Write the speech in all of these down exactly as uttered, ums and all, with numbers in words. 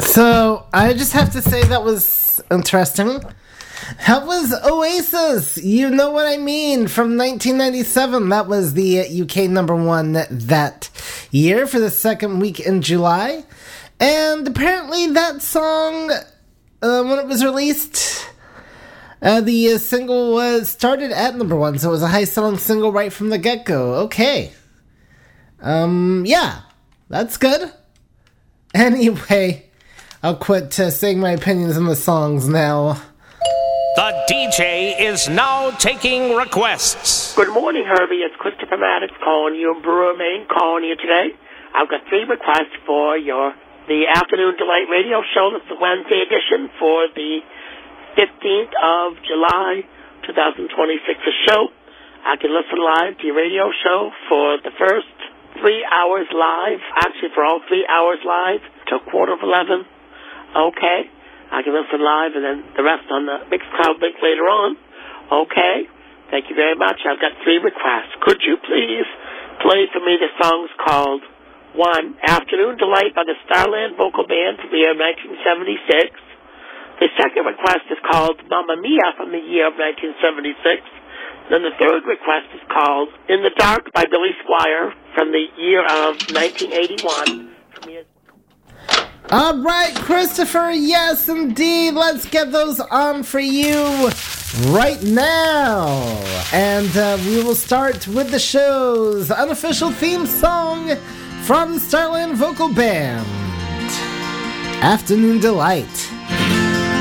So, I just have to say that was interesting. That was Oasis, You Know What I Mean, from nineteen ninety-seven. That was the U K number one that year for the second week in July. And apparently that song, uh, when it was released, uh, the uh, single was started at number one, so it was a high-selling single right from the get-go. Okay. Um, yeah, that's good. Anyway, I'll quit uh, saying my opinions on the songs now. The D J is now taking requests. Good morning, Herbie. It's Christopher Maddox calling you in Brewer, Maine, calling you today. I've got three requests for your the Afternoon Delight radio show. That's the Wednesday edition for the fifteenth of July, twenty twenty-six. A show. I can listen live to your radio show for the first three hours live. Actually, for all three hours live till quarter of eleven. Okay. I can listen live, and then the rest on the Mixcloud link later on. Okay. Thank you very much. I've got three requests. Could you please play for me the songs called, one, Afternoon Delight by the Starland Vocal Band from the year of nineteen seventy-six. The second request is called Mamma Mia from the year of nineteen seventy-six. Then the third request is called In the Dark by Billy Squier from the year of nineteen eighty-one. From the All right, Christopher, yes, indeed. Let's get those on for you right now. And uh, we will start with the show's unofficial theme song from the Starland Vocal Band, Afternoon Delight.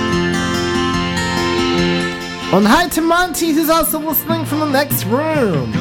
On hi to Monty, who's also listening from the next room.